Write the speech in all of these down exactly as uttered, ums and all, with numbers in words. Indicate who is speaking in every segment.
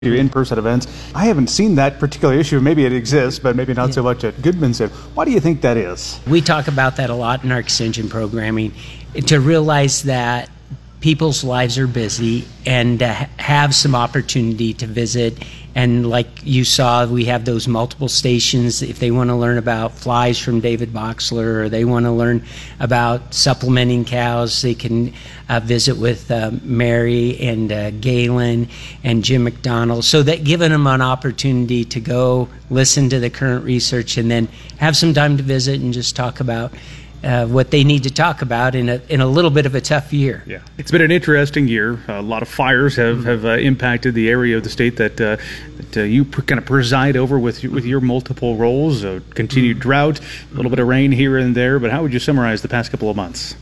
Speaker 1: in-person events. I haven't seen that particular issue. Maybe it exists, but maybe not
Speaker 2: yeah.
Speaker 1: so much at Goodmanson. Why do you think that is?
Speaker 2: We talk about that a lot in our extension programming, to realize that people's lives are busy and to have some opportunity to visit. And like you saw, we have those multiple stations. If they want to learn about flies from David Boxler, or they want to learn about supplementing cows, they can uh, visit with uh, Mary and uh, Galen and Jim McDonald. So that giving them an opportunity to go listen to the current research and then have some time to visit and just talk about Uh, what they need to talk about in a in a little bit of a tough year.
Speaker 1: Yeah, it's been an interesting year. A lot of fires have
Speaker 2: Mm-hmm.
Speaker 1: have uh, impacted the area of the state that uh, that uh, you pr- kind of preside over with with your multiple roles. Uh, continued
Speaker 2: Mm-hmm.
Speaker 1: drought, a little bit of rain here and there. But how would you summarize the past couple of months?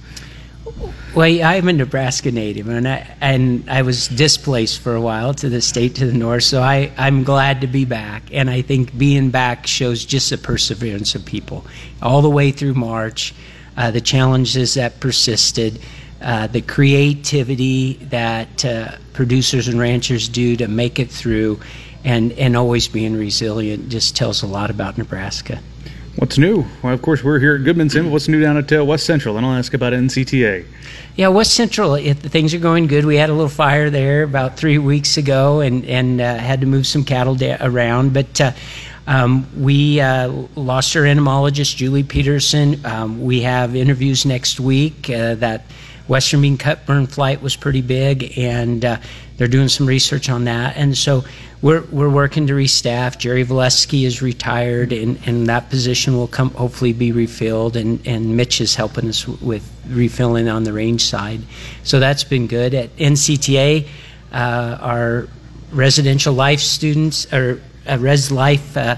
Speaker 2: Well, I'm a Nebraska native, and I and I was displaced for a while to the state to the north, so I, I'm glad to be back. And I think being back shows just the perseverance of people all the way through March, uh, the challenges that persisted, uh, the creativity that uh, producers and ranchers do to make it through, and, and always being resilient just tells a lot about Nebraska.
Speaker 1: What's new? Well, of course, we're here at Goodmanson, but what's new down at uh, West Central? And I'll ask about N C T A.
Speaker 2: Yeah, West Central, it, things are going good. We had a little fire there about three weeks ago and, and uh, had to move some cattle da- around. But uh, um, we uh, lost our entomologist, Julie Peterson. Um, we have interviews next week. Uh, that Western bean cutburn flight was pretty big, and uh, they're doing some research on that. And so we're we're working to restaff. Jerry Valesky is retired, and, and that position will come hopefully be refilled. And, and Mitch is helping us with refilling on the range side. So that's been good. At N C T A, uh, our residential life students, or uh, Res Life uh,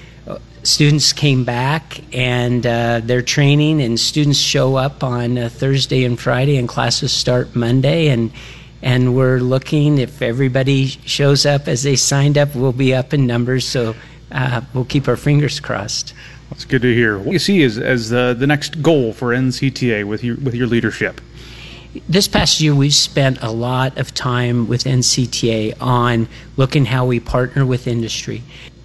Speaker 2: students came back, and uh, they're training, and students show up on uh, Thursday and Friday, and classes start Monday. And And we're looking, if everybody shows up as they signed up, we'll be up in numbers. So uh, we'll keep our fingers crossed.
Speaker 1: That's good to hear. What do you see as, as the, the next goal for N C T A with your, with your leadership?
Speaker 2: This past year, we've spent a lot of time with N C T A on looking how we partner with industry.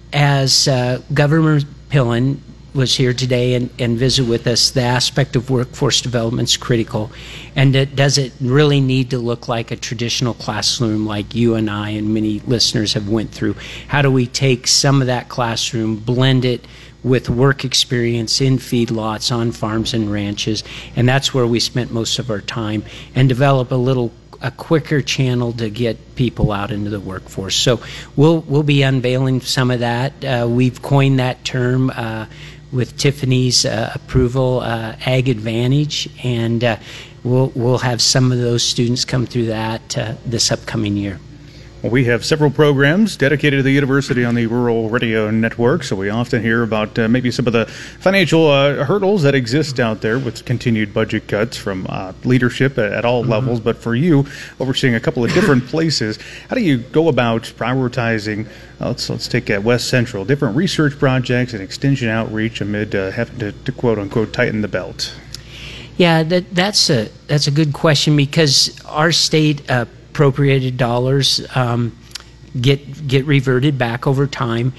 Speaker 2: As uh, Governor Pillen was here today and, and visit with us, the aspect of workforce development is critical. And it, does it really need to look like a traditional classroom like you and I and many listeners have went through? How do we take some of that classroom, blend it with work experience in feedlots, on farms and ranches? And that's where we spent most of our time, and develop a little a quicker channel to get people out into the workforce. So we'll we'll be unveiling some of that. Uh, we've coined that term uh, with Tiffany's uh, approval, uh, Ag Advantage, and uh, we'll we'll have some of those students come through that uh, this upcoming year.
Speaker 1: Well, we have several programs dedicated to the university on the Rural Radio Network, so we often hear about uh, maybe some of the financial uh, hurdles that exist out there with continued budget cuts from uh, leadership at, at all mm-hmm. levels. But for you, overseeing a couple of different places, how do you go about prioritizing, uh, let's, let's take uh, West Central, different research projects and extension outreach amid uh, having to, to quote-unquote tighten the belt?
Speaker 2: Yeah, that, that's a that's a good question, because our state uh, appropriated dollars um, get get reverted back over time,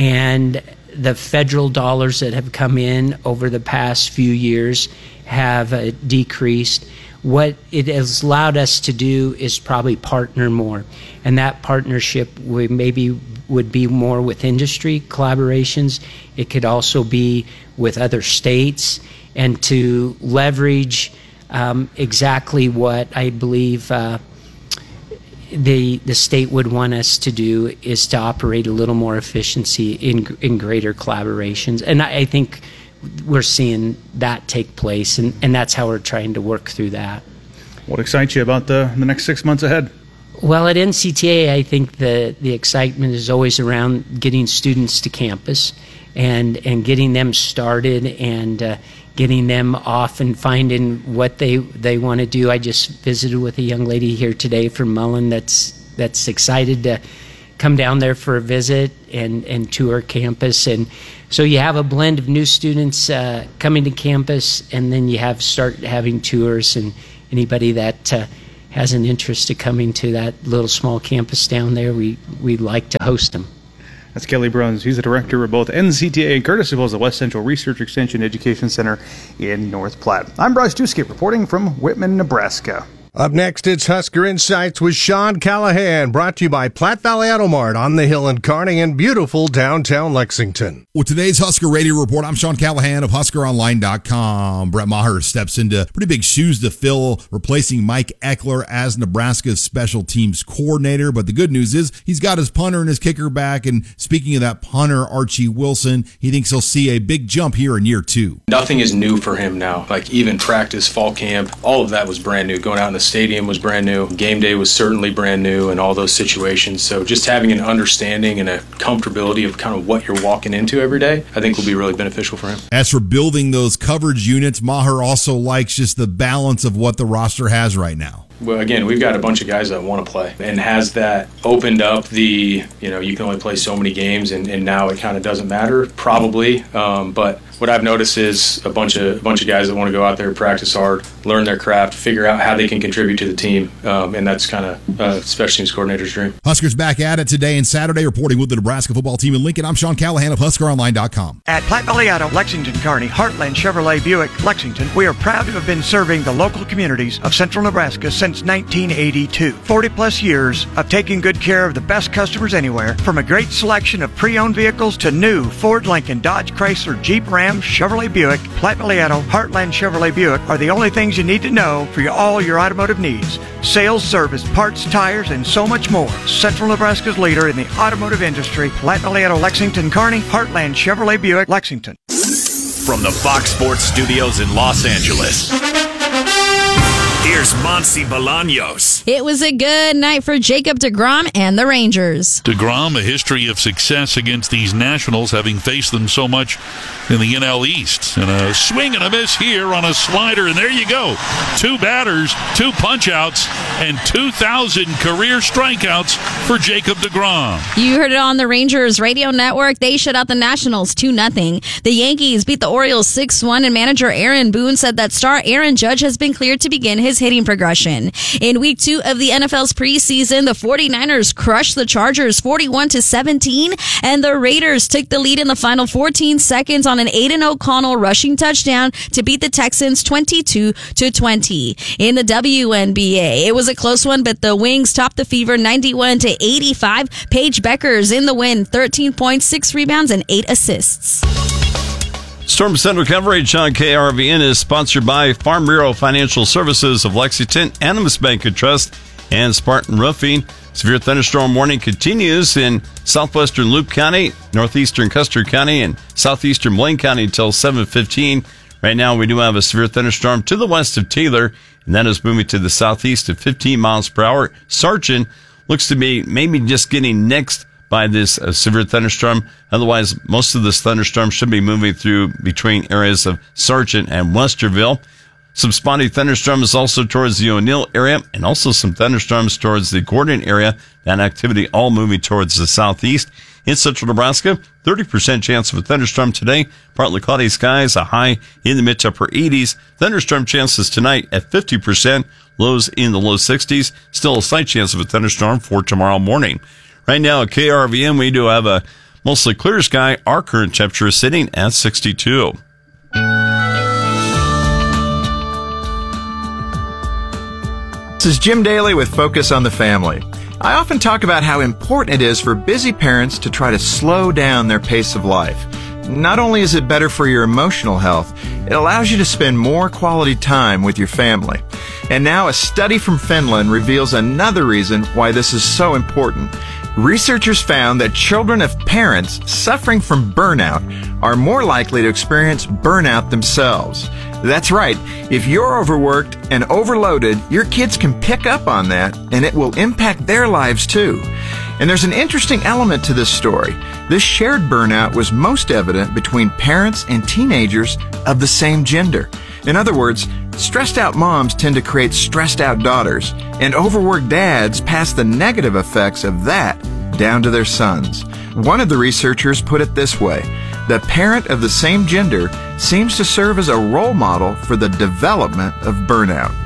Speaker 2: and the federal dollars that have come in over the past few years have uh, decreased. What it has allowed us to do is probably partner more, and that partnership we maybe would be more with industry collaborations. It could also be with other states, and to leverage um, exactly what I believe uh, the the state would want us to do is to operate a little more efficiency in in greater collaborations. And I, I think we're seeing that take place, and, and that's how we're trying to work through that.
Speaker 1: What excites you about the, the next six months ahead?
Speaker 2: Well, at N C T A, I think the, the excitement is always around getting students to campus and, and getting them started, and uh, getting them off and finding what they they want to do. I just visited with a young lady here today from Mullen that's that's excited to come down there for a visit and, and tour campus. And so you have a blend of new students uh, coming to campus, and then you have start having tours, and anybody that uh, has an interest of coming to that little small campus down there, we, we like to host them.
Speaker 1: That's Kelly Bruns. He's the director of both N C T A and Curtis, as well as the West Central Research Extension Education Center in North Platte. I'm Bryce Duskett reporting from Whitman, Nebraska.
Speaker 3: Up next, it's Husker Insights with Sean Callahan, brought to you by Platte Valley Auto Mart on the Hill in Kearney and beautiful downtown Lexington.
Speaker 4: With today's Husker Radio Report, I'm Sean Callahan of Husker Online dot com. Brett Maher steps into pretty big shoes to fill, replacing Mike Eckler as Nebraska's special teams coordinator. But the good news is he's got his punter and his kicker back. And speaking of that punter, Archie Wilson, he thinks he'll see a big jump here in year two.
Speaker 5: Nothing is new for him now. Like even practice, fall camp, all of that was brand new. Going out in the stadium was brand new. Game day was certainly brand new in all those situations. So just having an understanding and a comfortability of kind of what you're walking into every day, I think will be really beneficial for him.
Speaker 4: As for building those coverage units, Maher also likes just the balance of what the roster has right now.
Speaker 5: Well, again, we've got a bunch of guys that want to play, and has that opened up the, you know, you can only play so many games, and, and now it kind of doesn't matter, probably. Um, but what I've noticed is a bunch of a bunch of guys that want to go out there, practice hard, learn their craft, figure out how they can contribute to the team, um, and that's kind of uh, special teams coordinator's dream.
Speaker 4: Huskers back at it today and Saturday, reporting with the Nebraska football team in Lincoln. I'm Sean Callahan of Husker Online dot com.
Speaker 6: At Platte Valley Auto, Lexington, Kearney, Heartland Chevrolet Buick, Lexington, we are proud to have been serving the local communities of central Nebraska since nineteen eighty-two. forty plus years of taking good care of the best customers anywhere, from a great selection of pre-owned vehicles to new Ford, Lincoln, Dodge, Chrysler, Jeep, Ram, Chevrolet Buick, Platte Valley Auto, Heartland Chevrolet Buick are the only things you need to know for your, all your automotive needs. Sales, service, parts, tires, and so much more. Central Nebraska's leader in the automotive industry, Platte Valley Auto, Lexington, Kearney, Heartland Chevrolet Buick, Lexington.
Speaker 7: From the Fox Sports Studios in Los Angeles, here's Monsi Bolaños.
Speaker 8: It was a good night for Jacob deGrom and the Rangers.
Speaker 9: deGrom, a history of success against these Nationals, having faced them so much in the N L East. And a swing and a miss here on a slider, and there you go. Two batters, two punch-outs, and two thousand career strikeouts for Jacob deGrom.
Speaker 8: You heard it on the Rangers radio network. They shut out the Nationals two nothing. The Yankees beat the Orioles six one, and manager Aaron Boone said that star Aaron Judge has been cleared to begin his hitting progression. In week two of the N F L's preseason, the 49ers crushed the Chargers forty-one to seventeen, and the Raiders took the lead in the final fourteen seconds on an Aiden O'Connell rushing touchdown to beat the Texans twenty-two to twenty. In the W N B A, it was a close one, but the Wings topped the Fever ninety-one to eighty-five. Paige Beckers in the win, thirteen points, six rebounds, and eight assists.
Speaker 10: Storm Center coverage on K R V N is sponsored by Farm Bureau Financial Services of Lexington, Animas Bank and Trust, and Spartan Roofing. Severe thunderstorm warning continues in southwestern Loop County, northeastern Custer County, and southeastern Blaine County until seven fifteen. Right now, we do have a severe thunderstorm to the west of Taylor, and that is moving to the southeast at fifteen miles per hour. Sargent looks to be maybe just getting next by this uh, severe thunderstorm. Otherwise, most of this thunderstorm should be moving through between areas of Sargent and Westerville. Some spotty thunderstorms also towards the O'Neill area, and also some thunderstorms towards the Gordon area. That activity all moving towards the southeast. In central Nebraska, thirty percent chance of a thunderstorm today. Partly cloudy skies, a high in the mid to upper eighties. Thunderstorm chances tonight at fifty percent, lows in the low sixties. Still a slight chance of a thunderstorm for tomorrow morning. Right now at K R V N, we do have a mostly clear sky. Our current temperature is sitting at sixty-two.
Speaker 11: This is Jim Daly with Focus on the Family. I often talk about how important it is for busy parents to try to slow down their pace of life. Not only is it better for your emotional health, it allows you to spend more quality time with your family. And now a study from Finland reveals another reason why this is so important. Researchers found that children of parents suffering from burnout are more likely to experience burnout themselves. That's right. If you're overworked and overloaded, your kids can pick up on that, and it will impact their lives too. And there's an interesting element to this story. This shared burnout was most evident between parents and teenagers of the same gender. In other words, stressed out moms tend to create stressed out daughters, and overworked dads pass the negative effects of that down to their sons. One of the researchers put it this way: the parent of the same gender seems to serve as a role model for the development of burnout.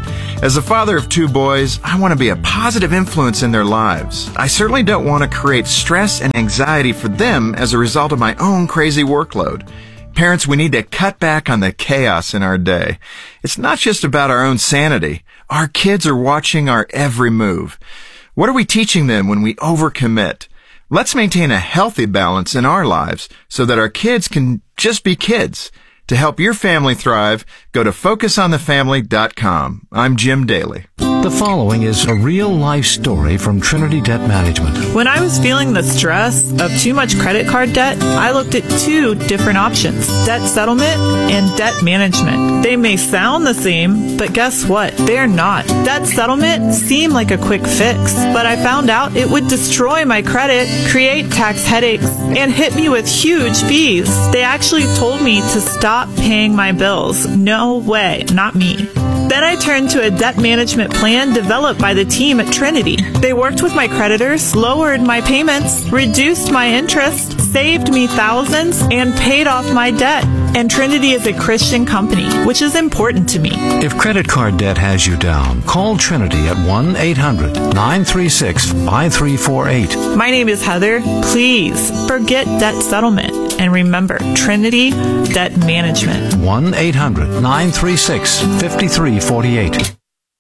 Speaker 11: As a father of two boys, I want to be a positive influence in their lives. I certainly don't want to create stress and anxiety for them as a result of my own crazy workload. Parents, we need to cut back on the chaos in our day. It's not just about our own sanity. Our kids are watching our every move. What are we teaching them when we overcommit? Let's maintain a healthy balance in our lives so that our kids can just be kids. To help your family thrive, go to focus on the family dot com. I'm Jim Daly.
Speaker 12: The following is a real-life story from Trinity Debt Management.
Speaker 13: When I was feeling the stress of too much credit card debt, I looked at two different options, debt settlement and debt management. They may sound the same, but guess what? They're not. Debt settlement seemed like a quick fix, but I found out it would destroy my credit, create tax headaches, and hit me with huge fees. They actually told me to stop paying my bills. No way, not me. Then I turned to a debt management plan developed by the team at Trinity. They worked with my creditors, lowered my payments, reduced my interest, saved me thousands, and paid off my debt. And Trinity is a Christian company, which is important to me.
Speaker 12: If credit card debt has you down, call Trinity at one eight hundred nine three six five three four eight.
Speaker 13: My name is Heather. Please forget debt settlement. And remember, Trinity Debt Management.
Speaker 12: one eight hundred nine three six five three four eight.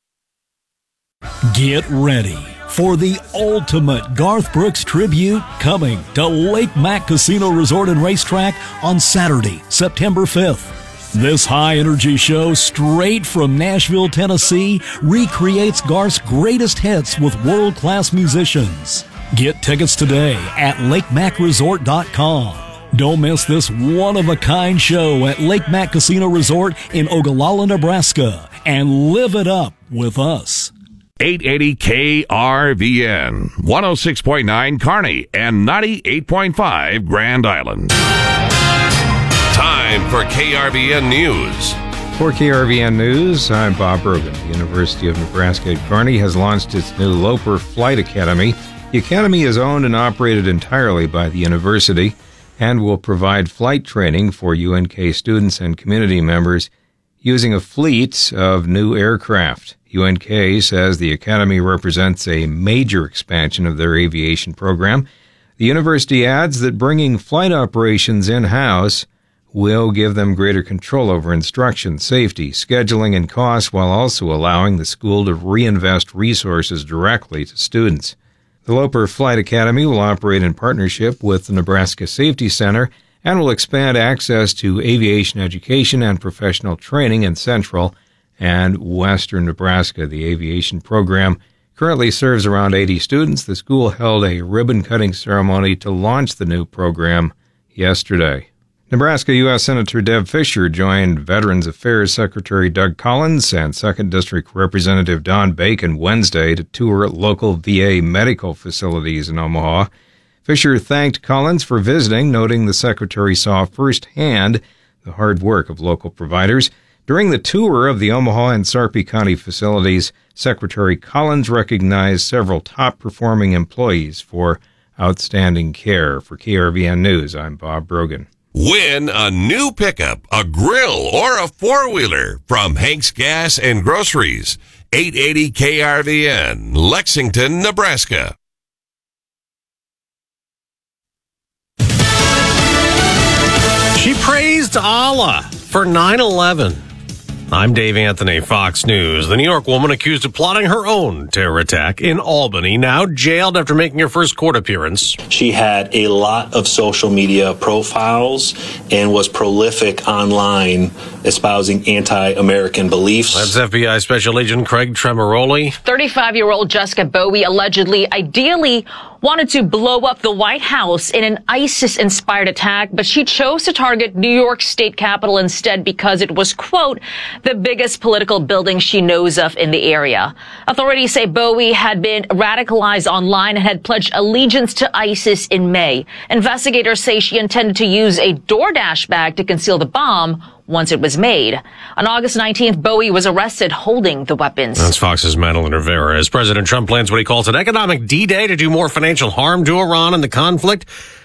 Speaker 14: Get ready for the ultimate Garth Brooks tribute coming to Lake Mack Casino Resort and Racetrack on Saturday, September fifth. This high-energy show, straight from Nashville, Tennessee, recreates Garth's greatest hits with world-class musicians. Get tickets today at lake mac resort dot com. Don't miss this one-of-a-kind show at Lake Mack Casino Resort in Ogallala, Nebraska, and live it up with us.
Speaker 15: eight eighty K R V N, one oh six point nine Kearney, and ninety-eight point five Grand Island.
Speaker 16: Time for K R V N News.
Speaker 17: For K R V N News, I'm Bob Brogan. The University of Nebraska at Kearney has launched its new Loper Flight Academy. The academy is owned and operated entirely by the university and will provide flight training for U N K students and community members using a fleet of new aircraft. U N K says the academy represents a major expansion of their aviation program. The university adds that bringing flight operations in-house will give them greater control over instruction, safety, scheduling, and costs, while also allowing the school to reinvest resources directly to students. The Loper Flight Academy will operate in partnership with the Nebraska Safety Center and will expand access to aviation education and professional training in central and western Nebraska. The aviation program currently serves around eighty students. The school held a ribbon-cutting ceremony to launch the new program yesterday. Nebraska U S Senator Deb Fischer joined Veterans Affairs Secretary Doug Collins and second District Representative Don Bacon Wednesday to tour local V A medical facilities in Omaha. Fischer thanked Collins for visiting, noting the Secretary saw firsthand the hard work of local providers. During the tour of the Omaha and Sarpy County facilities, Secretary Collins recognized several top-performing employees for outstanding care. For K R V N News, I'm Bob Brogan.
Speaker 16: Win a new pickup, a grill, or a four-wheeler from Hank's Gas and Groceries. eight eighty K R V N, Lexington, Nebraska.
Speaker 18: She praised Allah for nine eleven. I'm Dave Anthony, Fox News. The New York woman accused of plotting her own terror attack in Albany, now jailed after making her first court appearance.
Speaker 19: She had a lot of social media profiles and was prolific online, espousing anti-American beliefs.
Speaker 18: That's F B I Special Agent Craig Tremoroli.
Speaker 20: thirty-five-year-old Jessica Bowie allegedly, ideally, wanted to blow up the White House in an ISIS-inspired attack, but she chose to target New York State Capitol instead because it was, quote, the biggest political building she knows of in the area. Authorities say Bowie had been radicalized online and had pledged allegiance to ISIS in May. Investigators say she intended to use a DoorDash bag to conceal the bomb once it was made. On August nineteenth, Bowie was arrested holding the weapons.
Speaker 18: That's Fox's Madeline Rivera. As President Trump plans what he calls an economic D-Day to do more financial harm to Iran in the conflict,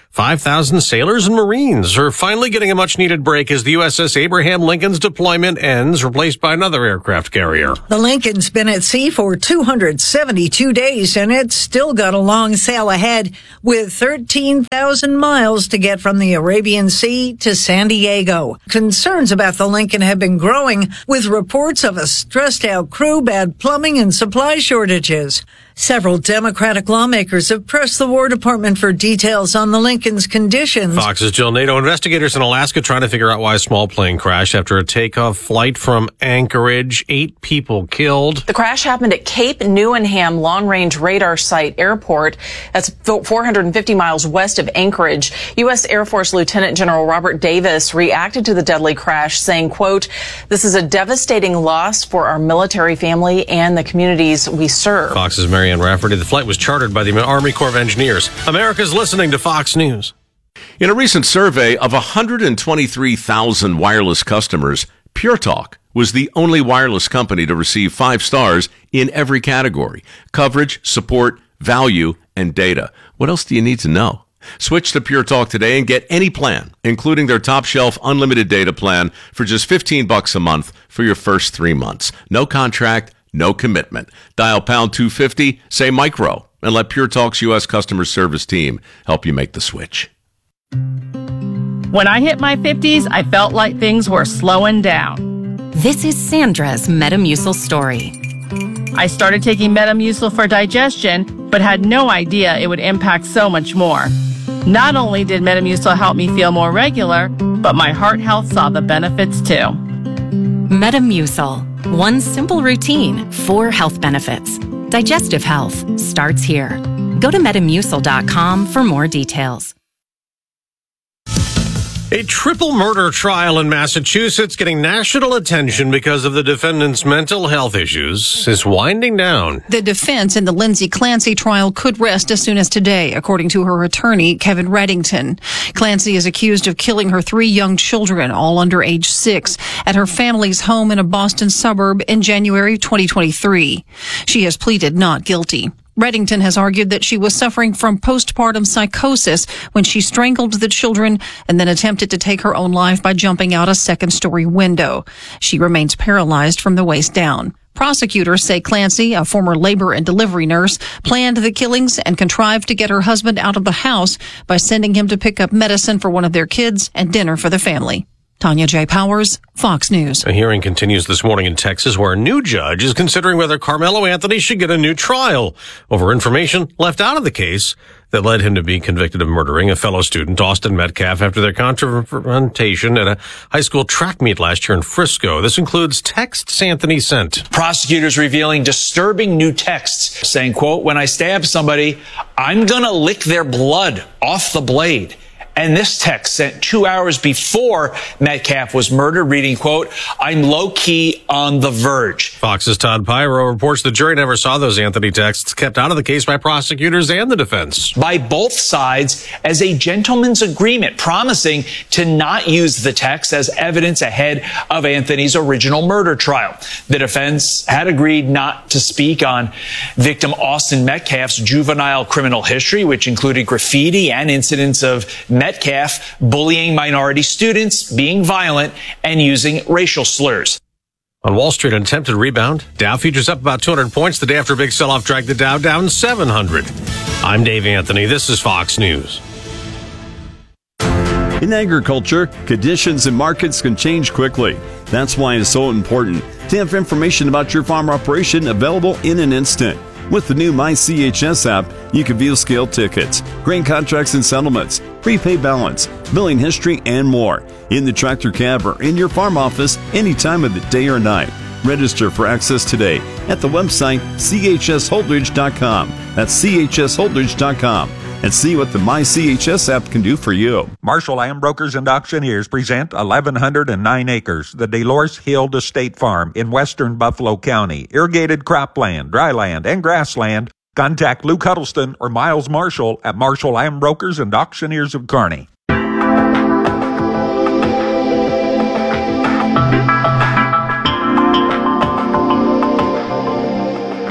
Speaker 18: five thousand sailors and Marines are finally getting a much-needed break as the U S S Abraham Lincoln's deployment ends, replaced by another aircraft carrier.
Speaker 21: The Lincoln's been at sea for two hundred seventy-two days, and it's still got a long sail ahead with thirteen thousand miles to get from the Arabian Sea to San Diego. Concerns about the Lincoln have been growing with reports of a stressed-out crew, bad plumbing, and supply shortages. Several Democratic lawmakers have pressed the War Department for details on the Lincoln's conditions.
Speaker 18: Fox's Jill Nato. Investigators in Alaska trying to figure out why a small plane crashed after a takeoff flight from Anchorage. Eight people killed.
Speaker 22: The crash happened at Cape Newenham Long Range Radar Site Airport. That's four hundred fifty miles west of Anchorage. U S Air Force Lieutenant General Robert Davis reacted to the deadly crash, saying, quote, "This is a devastating loss for our military family and the communities we serve."
Speaker 18: Fox's Marianne Rafferty. The flight was chartered by the Army Corps of Engineers. America's listening to Fox News.
Speaker 23: In a recent survey of one hundred twenty-three thousand wireless customers, Pure Talk was the only wireless company to receive five stars in every category: coverage, support, value, and data. What else do you need to know? Switch to Pure Talk today and get any plan, including their top shelf unlimited data plan, for just fifteen bucks a month for your first three months. No contract, no commitment. Dial pound two fifty, say micro, and let Pure Talk's U S customer service team help you make the switch.
Speaker 24: When I hit my fifties, I felt like things were slowing down.
Speaker 25: This is Sandra's Metamucil story.
Speaker 24: I started taking Metamucil for digestion, but had no idea it would impact so much more. Not only did Metamucil help me feel more regular, but my heart health saw the benefits too.
Speaker 25: Metamucil. One simple routine, four health benefits. Digestive health starts here. Go to metamucil dot com for more details.
Speaker 18: A triple murder trial in Massachusetts getting national attention because of the defendant's mental health issues is winding down.
Speaker 26: The defense in the Lindsay Clancy trial could rest as soon as today, according to her attorney, Kevin Reddington. Clancy is accused of killing her three young children, all under age six, at her family's home in a Boston suburb in January twenty twenty-three. She has pleaded not guilty. Reddington has argued that she was suffering from postpartum psychosis when she strangled the children and then attempted to take her own life by jumping out a second-story window. She remains paralyzed from the waist down. Prosecutors say Clancy, a former labor and delivery nurse, planned the killings and contrived to get her husband out of the house by sending him to pick up medicine for one of their kids and dinner for the family. Tanya J. Powers, Fox News.
Speaker 18: A hearing continues this morning in Texas where a new judge is considering whether Carmelo Anthony should get a new trial over information left out of the case that led him to be convicted of murdering a fellow student, Austin Metcalf, after their confrontation at a high school track meet last year in Frisco. This includes texts Anthony sent.
Speaker 27: Prosecutors revealing disturbing new texts saying, quote, "When I stab somebody, I'm gonna lick their blood off the blade." And this text sent two hours before Metcalf was murdered, reading, quote, "I'm low-key on the verge."
Speaker 18: Fox's Todd Pyro reports the jury never saw those Anthony texts, kept out of the case by prosecutors and the defense.
Speaker 27: By both sides as a gentleman's agreement, promising to not use the text as evidence ahead of Anthony's original murder trial. The defense had agreed not to speak on victim Austin Metcalf's juvenile criminal history, which included graffiti and incidents of Metcalf bullying minority students, being violent, and using racial slurs.
Speaker 18: On Wall Street, an attempted rebound. Dow futures up about two hundred points the day after a big sell-off dragged the Dow down seven hundred. I'm Dave Anthony. This is Fox News.
Speaker 10: In agriculture, conditions and markets can change quickly. That's why it's so important to have information about your farm operation available in an instant. With the new My C H S app, you can view scale tickets, grain contracts and settlements, prepaid balance, billing history, and more in the tractor cab or in your farm office any time of the day or night. Register for access today at the website c h s holdridge dot com. That's c h s holdridge dot com. And see what the My C H S app can do for you.
Speaker 28: Marshall Land Brokers and Auctioneers present eleven oh nine acres, the Delores Hill Estate Farm in western Buffalo County. Irrigated cropland, dryland, and grassland. Contact Luke Huddleston or Miles Marshall at Marshall Land Brokers and Auctioneers of Kearney.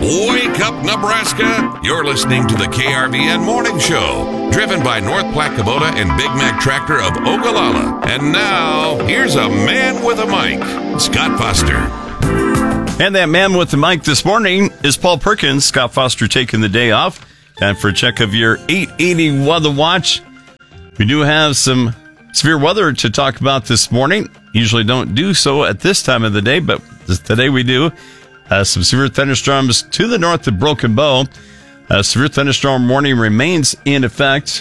Speaker 16: Wake up, Nebraska! You're listening to the K R V N Morning Show, driven by North Platte Kubota and Big Mac Tractor of Ogallala. And now, here's a man with a mic, Scott Foster.
Speaker 10: And that man with the mic this morning is Paul Perkins. Scott Foster taking the day off. Time for a check of your eight eighty weather watch. We do have some severe weather to talk about this morning. Usually don't do so at this time of the day, but today we do. Uh, some severe thunderstorms to the north of Broken Bow. Uh, severe thunderstorm warning remains in effect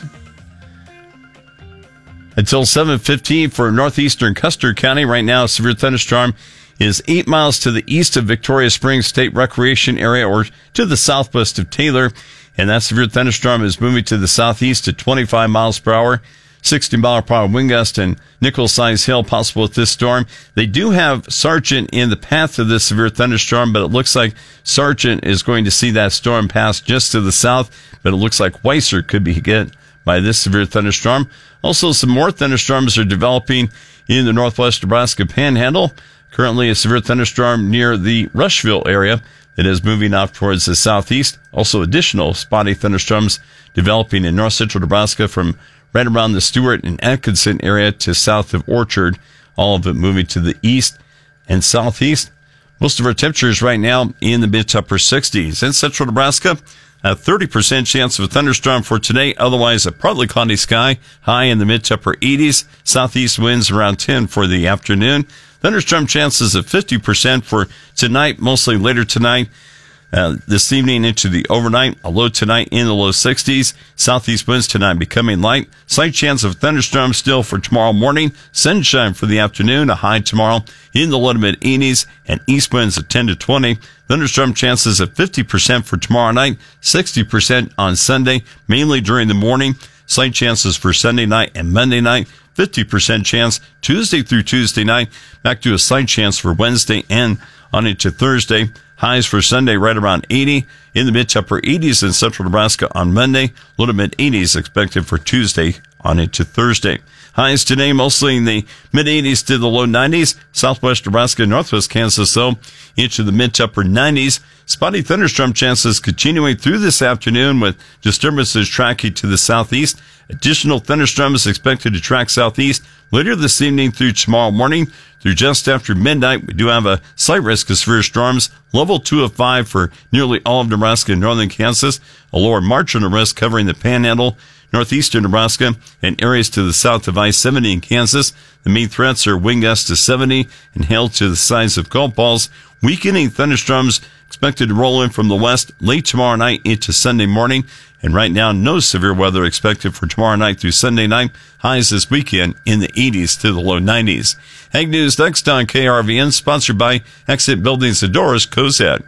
Speaker 10: until seven fifteen for northeastern Custer County. Right now, a severe thunderstorm is eight miles to the east of Victoria Springs State Recreation Area, or to the southwest of Taylor. And that severe thunderstorm is moving to the southeast at twenty-five miles per hour. sixty mile per hour wind gust and nickel-sized hail possible with this storm. They do have Sargent in the path of this severe thunderstorm, but it looks like Sargent is going to see that storm pass just to the south, but it looks like Weiser could be hit by this severe thunderstorm. Also, some more thunderstorms are developing in the northwest Nebraska Panhandle. Currently, a severe thunderstorm near the Rushville area that is moving off towards the southeast. Also, additional spotty thunderstorms developing in north central Nebraska from right around the Stewart and Atkinson area to south of Orchard, all of it moving to the east and southeast. Most of our temperatures right now in the mid to upper sixties. In central Nebraska, a thirty percent chance of a thunderstorm for today. Otherwise, a partly cloudy sky, high in the mid to upper eighties. Southeast winds around ten for the afternoon. Thunderstorm chances of fifty percent for tonight, mostly later tonight. Uh, this evening into the overnight, a low tonight in the low sixties. Southeast winds tonight becoming light. Slight chance of thunderstorms still for tomorrow morning. Sunshine for the afternoon, a high tomorrow in the low to mid eighties, and east winds at ten to twenty. Thunderstorm chances of fifty percent for tomorrow night, sixty percent on Sunday, mainly during the morning. Slight chances for Sunday night and Monday night. fifty percent chance Tuesday through Tuesday night. Back to a slight chance for Wednesday and on into Thursday. Highs for Sunday right around eighty. In the mid to upper eighties in central Nebraska on Monday. Low to mid eighties expected for Tuesday on into Thursday. Highs today mostly in the mid eighties to the low nineties. Southwest Nebraska, northwest Kansas though into the mid to upper nineties. Spotty thunderstorm chances continuing through this afternoon with disturbances tracking to the southeast. Additional thunderstorms expected to track southeast later this evening through tomorrow morning. Through just after midnight, we do have a slight risk of severe storms. Level two of five for nearly all of Nebraska and northern Kansas. A lower marginal risk covering the Panhandle, northeastern Nebraska, and areas to the south of I seventy in Kansas. The main threats are wind gusts to seventy and hail to the size of golf balls. Weakening thunderstorms expected to roll in from the west late tomorrow night into Sunday morning. And right now, no severe weather expected for tomorrow night through Sunday night. Highs this weekend in the eighties to the low nineties. Ag News next on K R V N, sponsored by Accent Buildings and Doors, Cozad.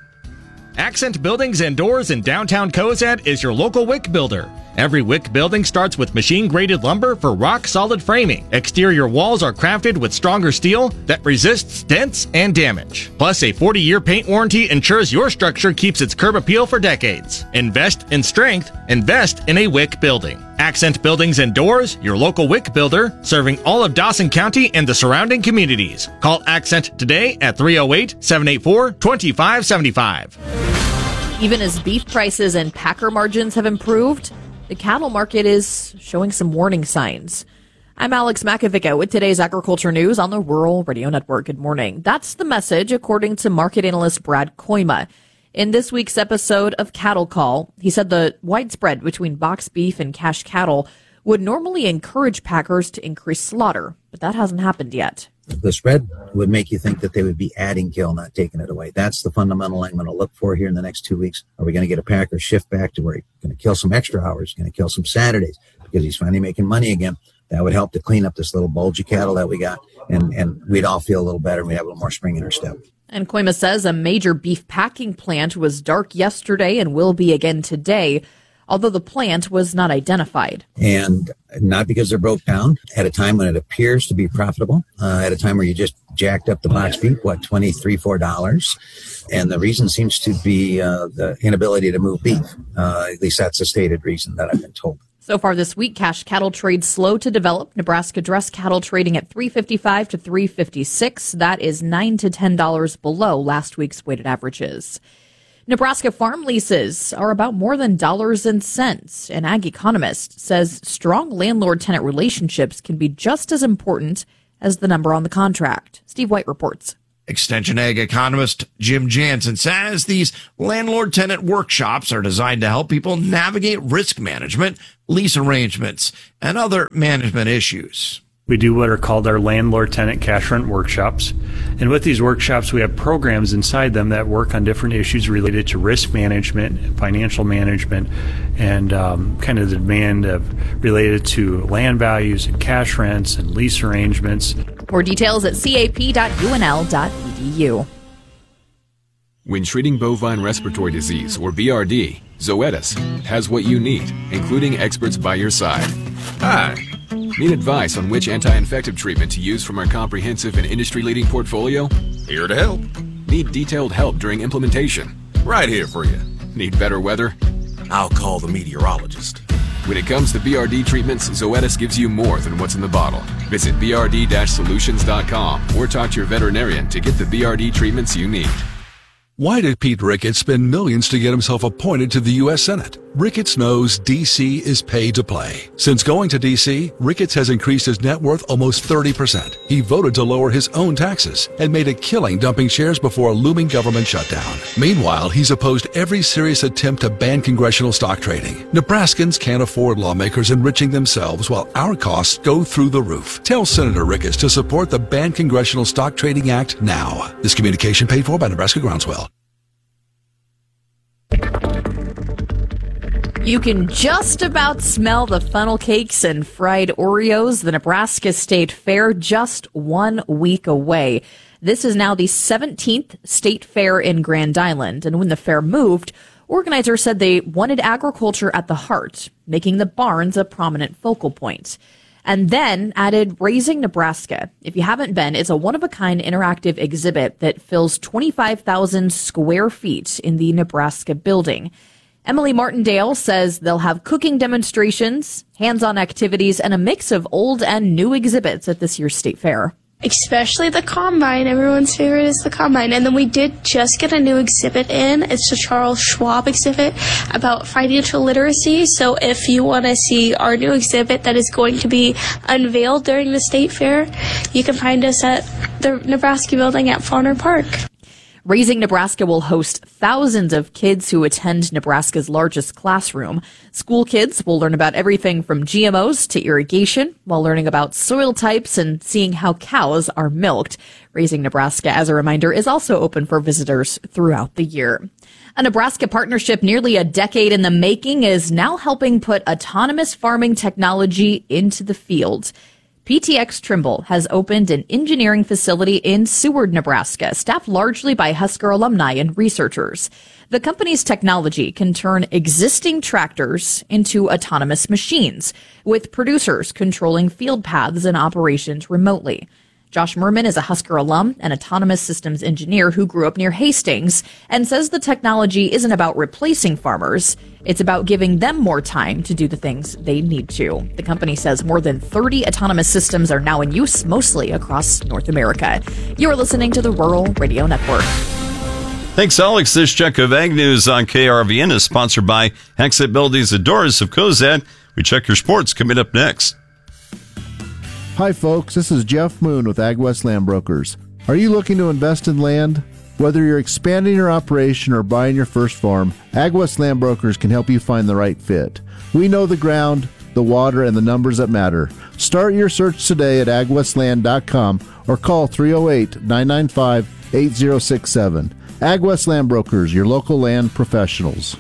Speaker 1: Accent Buildings and Doors in downtown Cozad is your local wick builder. Every wick building starts with machine-graded lumber for rock-solid framing. Exterior walls are crafted with stronger steel that resists dents and damage. Plus, a forty-year paint warranty ensures your structure keeps its curb appeal for decades. Invest in strength. Invest in a wick building. Accent Buildings and Doors, your local wick builder, serving all of Dawson County and the surrounding communities. Call Accent today at three oh eight, seven eight four, two five seven five.
Speaker 2: Even as beef prices and packer margins have improved, the cattle market is showing some warning signs. I'm Alex Makovica with today's agriculture news on the Rural Radio Network. Good morning. That's the message, according to market analyst Brad Koima. In this week's episode of Cattle Call, he said the widespread between box beef and cash cattle would normally encourage packers to increase slaughter, but that hasn't happened yet.
Speaker 3: The spread would make you think that they would be adding kill, not taking it away. That's the fundamental I'm going to look for here in the next two weeks. Are we going to get a packer shift back to where he's going to kill some extra hours, going to kill some Saturdays because he's finally making money again? That would help to clean up this little bulgy cattle that we got, and, and we'd all feel a little better and we'd have a little more spring in our step.
Speaker 2: And Koima says a major beef packing plant was dark yesterday and will be again today, although the plant was not identified.
Speaker 3: And not because they're broke down, at a time when it appears to be profitable, uh, at a time where you just jacked up the box beef, what, twenty-three dollars, four dollars. And the reason seems to be uh, the inability to move beef. Uh, at least that's the stated reason that I've been told.
Speaker 2: So far this week, cash cattle trade slow to develop. Nebraska dress cattle trading at three fifty-five to three fifty-six. That is nine to ten dollars below last week's weighted averages. Nebraska farm leases are about more than dollars and cents. An ag economist says strong landlord-tenant relationships can be just as important as the number on the contract. Steve White reports.
Speaker 4: Extension Ag economist Jim Jansen says these landlord-tenant workshops are designed to help people navigate risk management, lease arrangements, and other management issues.
Speaker 5: We do what are called our landlord-tenant cash rent workshops. And with these workshops, we have programs inside them that work on different issues related to risk management, financial management, and um, kind of the demand of related to land values and cash rents and lease arrangements.
Speaker 2: More details at c a p dot u n l dot e d u.
Speaker 6: When treating bovine respiratory disease, or B R D, Zoetis has what you need, including experts by your side. Hi. Need advice on which anti-infective treatment to use from our comprehensive and industry-leading portfolio? Here to help. Need detailed help during implementation? Right here for you. Need better weather? I'll call the meteorologist. When it comes to B R D treatments, Zoetis gives you more than what's in the bottle. Visit b r d dash solutions dot com or talk to your veterinarian to get the B R D treatments you need.
Speaker 7: Why did Pete Ricketts spend millions to get himself appointed to the U S Senate? Ricketts knows D C is pay to play. Since going to D C, Ricketts has increased his net worth almost thirty percent. He voted to lower his own taxes and made a killing dumping shares before a looming government shutdown. Meanwhile, he's opposed every serious attempt to ban congressional stock trading. Nebraskans can't afford lawmakers enriching themselves while our costs go through the roof. Tell Senator Ricketts to support the Ban Congressional Stock Trading Act now. This communication paid for by Nebraska Groundswell.
Speaker 2: You can just about smell the funnel cakes and fried Oreos. The Nebraska State Fair just one week away. This is now the seventeenth State Fair in Grand Island. And when the fair moved, organizers said they wanted agriculture at the heart, making the barns a prominent focal point. And then added Raising Nebraska. If you haven't been, it's a one-of-a-kind interactive exhibit that fills twenty-five thousand square feet in the Nebraska building. Emily Martindale says they'll have cooking demonstrations, hands-on activities, and a mix of old and new exhibits at this year's State Fair.
Speaker 8: Especially the Combine. Everyone's favorite is the Combine. And then we did just get a new exhibit in. It's the Charles Schwab exhibit about financial literacy. So if you want to see our new exhibit that is going to be unveiled during the State Fair, you can find us at the Nebraska building at Fauner Park.
Speaker 2: Raising Nebraska will host thousands of kids who attend Nebraska's largest classroom. School kids will learn about everything from G M Os to irrigation, while learning about soil types and seeing how cows are milked. Raising Nebraska, as a reminder, is also open for visitors throughout the year. A Nebraska partnership nearly a decade in the making is now helping put autonomous farming technology into the field. P T X Trimble has opened an engineering facility in Seward, Nebraska, staffed largely by Husker alumni and researchers. The company's technology can turn existing tractors into autonomous machines, with producers controlling field paths and operations remotely. Josh Merman is a Husker alum and autonomous systems engineer who grew up near Hastings and says the technology isn't about replacing farmers. It's about giving them more time to do the things they need to. The company says more than thirty autonomous systems are now in use, mostly across North America. You're listening to the Rural Radio Network.
Speaker 10: Thanks, Alex. This check of Ag News on K R V N is sponsored by Exit Buildings and Doors of Cozad. We check your sports coming up next.
Speaker 9: Hi, folks. This is Jeff Moon with AgWest Land Brokers. Are you looking to invest in land? Whether you're expanding your operation or buying your first farm, AgWest Land Brokers can help you find the right fit. We know the ground, the water, and the numbers that matter. Start your search today at ag west land dot com or call three oh eight, nine nine five, eight oh six seven. AgWest Land Brokers, your local land professionals.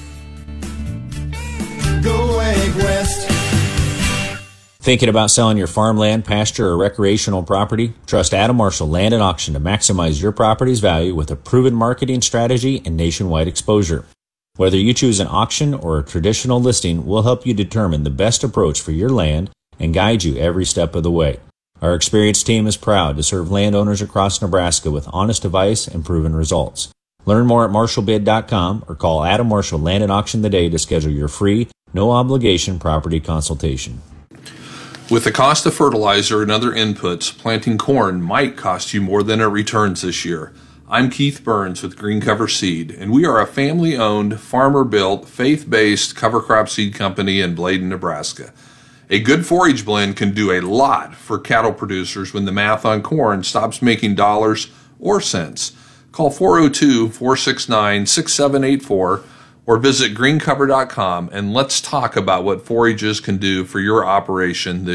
Speaker 11: Go AgWest.
Speaker 13: Thinking about selling your farmland, pasture, or recreational property? Trust Adam Marshall Land and Auction to maximize your property's value with a proven marketing strategy and nationwide exposure. Whether you choose an auction or a traditional listing, we'll help you determine the best approach for your land and guide you every step of the way. Our experienced team is proud to serve landowners across Nebraska with honest advice and proven results. Learn more at marshall bid dot com or call Adam Marshall Land and Auction today to schedule your free, no-obligation property consultation.
Speaker 29: With the cost of fertilizer and other inputs, planting corn might cost you more than it returns this year.
Speaker 12: I'm Keith Burns with Green Cover Seed, and we are a family-owned, farmer-built, faith-based cover crop seed company in Bladen, Nebraska. A good forage blend can do a lot for cattle producers when the math on corn stops making dollars or cents. Call four oh two, four six nine, six seven eight four or visit green cover dot com and let's talk about what forages can do for your operation this